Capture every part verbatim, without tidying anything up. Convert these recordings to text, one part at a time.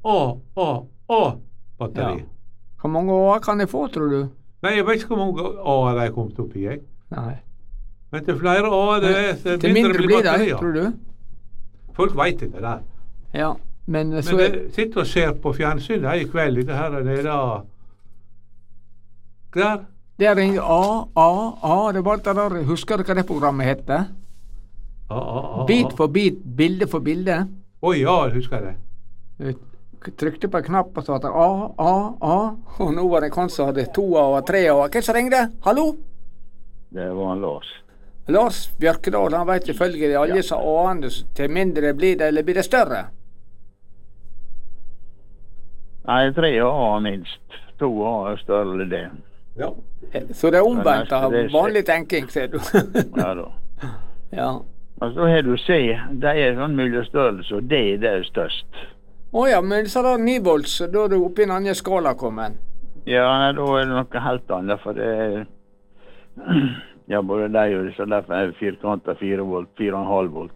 A, A, A-batteri. Ja. Hvor mange år kan jeg få, tror du? Nei, jeg vet ikke hvor mange A-er de har kommet opp i, jeg. Nei. Men til flere A, det er til, til mindre, mindre blir det, tror du? Folk vet ikke det der. Ja, men så... Men jeg sitter og ser på fjernsynet her i kveld, det her er det da... Der? Det er en A, A, A, det var det der, husker du hva det programmet heter? A, A, A, Bit for bit, bilde for bilde. Oi, ja, husker jeg det. Jeg trykte på en knapp og sa at A, A, A, og nå var det en som hadde to A og tre A. Hvem som ringde? Hallo? Det var en Lars. Lars Bjørkedal, han vet selvfølgelig alle ja. Så A-ene til mindre blir det, eller blir det større? Nei, tre A minst. To A er større enn det. Ja. Så det er omvendt av vanlig tenking, ser du. Ja da. Ja. Og så har du C, det er sånn mulig størrelse, og D det er størst. Å ja, men så da ni volts, da er du oppe i en annen skala kommet. Ja, nei, da er det noe helt annet, for det er, ja, både de og disse, derfor er det firkantet fire volt, fire og en halv volt.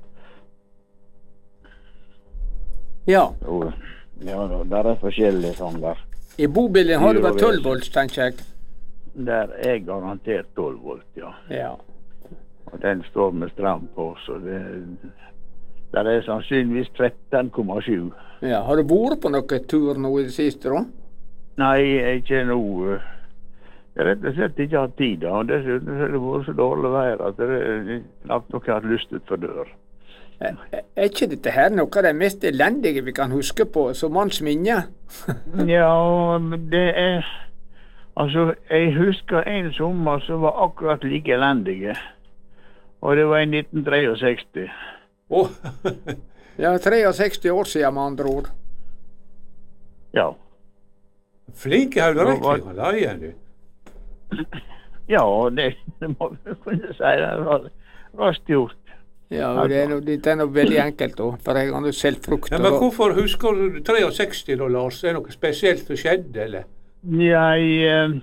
Ja. Og, ja, da, der er forskjellige sånn der. I bobilen har du vel tolv volts, tenker jeg. Der er garantert tolv volt, ja. Ja. Og den står med strøm på, så det, der er sannsynligvis tretten komma sju. Ja, har du vært på noen tur nå i det siste, da? Nei, ikke nå. Jeg har rett og slett ikke hatt tid, da. Og dessuten har det vært så dårlig vær at det er knapt noe jeg har lyst ut for dør. Er, er ikke dette her noe av det mest elendige vi kan huske på, som manns minne? Ja, det er... Altså, jeg husker en sommer som var akkurat like elendige. Og det var i nitten sekstitre. Oh. Ja, sekstitre år siden med andre ord. Ja. Flinke høyderekninger, da igjen du. Ja, det, det må vi kunne si. Det var raskt gjort. Ja, det er, no, det er noe veldig enkelt da, for jeg har jo selv frukt. Ja, men hvorfor husker du sekstitre da, Lars? Er det noe spesielt som skjedde, eller? Jeg... Uh,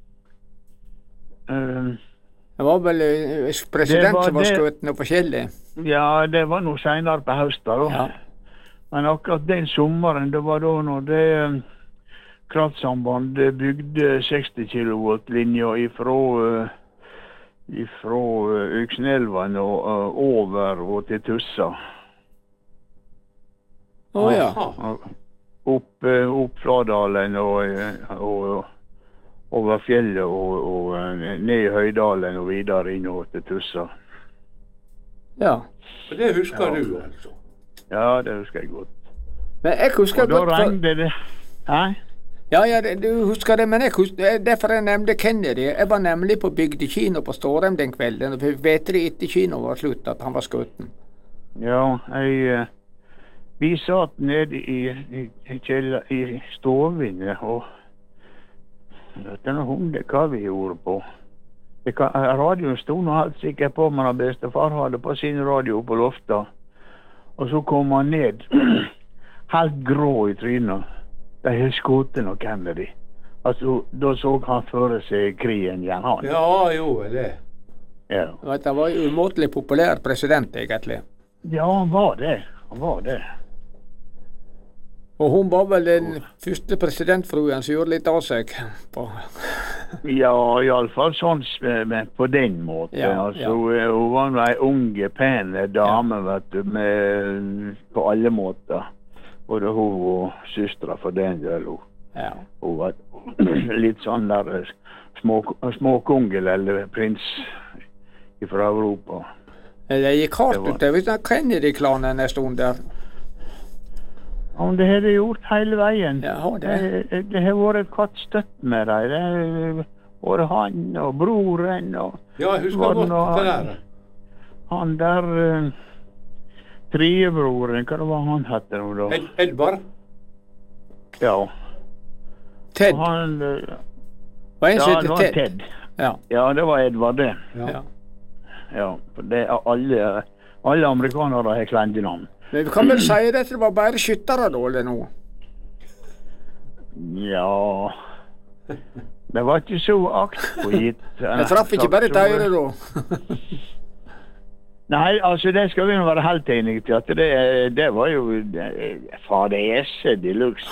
uh, det var vel uh, president var som var skutt noe forskjellig. Ja, det var noe senere på høsten da. Ja. Men akkurat den sommeren, det var da når det uh, kraftsamband bygde seksti kilovolt linjer ifra, uh, ifra uh, Øksnelven og uh, over og til Tussa. Å oh, ja. Opp, opp Fladalen og, og over fjellet og, og ned i Høydalen og videre inn til Tussa. Ja. Og det husker ja. du altså? Ja, det husker jeg godt. Men jeg husker og godt... Og da regnet det... Hæ? Ja, ja, du husker det, men jeg husker, derfor jeg nevnte Kennedy. Jeg var nemlig på bygdekino på Stårheim den kvelden, og vi vet det etter kino var slutt at han var skutten. Ja, jeg... Vi satt nede i, i, i, i stovene og vet du hunde hva vi gjorde på. Det kan, radioen stod nå helt sikkert på, men bestefar hadde på sin radio på loftet. Og så kom han ned, helt grå i trynet. De har skutt noe Kennedy. Altså, da så han føre seg krigen igjen, han. Ja, jo, det. Ja. Vet, han var jo umåtelig populær president, egentlig. Ja, han var det. Han var det. Og hun var vel den første presidentfruen som gjorde litt av seg på... Ja, i alle fall sånn men på den måten. Ja, altså, ja. Hun var en unge, pene dame, ja. Vet du, med, på alle måter. Både hun og søstre for den del. Hun, ja. Hun var litt sånn der små, småkongel eller prins fra Europa. Det gikk hardt ut, hvis det Kennedy-klanen en stund der. Ja, det har det gjort hele veien. Ja, det. Det, det har vært et katt støtt med deg. Det har vært han og broren. Og ja, jeg husker godt det der. Han der uh, triebroren, hva var han hette nå da? Ed Edvard? Ja. Ted? Og han, uh, Hva er ja, det var Ted? Ted. Ja. Ja, det var Edvard det. Ja. Ja. Ja, for det er alle, alle amerikanere har klendenavn. Men vi kan vel si det, det var bare skyttere da, eller noe? Ja... Det var ikke så aktpågitt. Jeg traff ikke bare et øyre da. Nei, altså det skal vi nå være helt enige til, at det, det var jo fadese de luxe.